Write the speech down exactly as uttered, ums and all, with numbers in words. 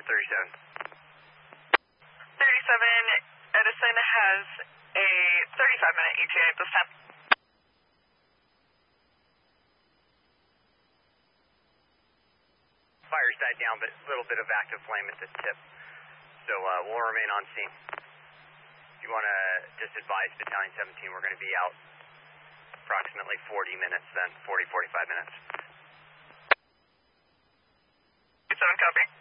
thirty-seven. thirty-seven, Edison has a thirty-five minute E T A at this time. Fire's died down, but a little bit of active flame at the tip. So uh, we'll remain on scene. If you want to just advise Battalion seventeen, we're going to be out approximately forty minutes then, forty, forty-five minutes. seven, copy.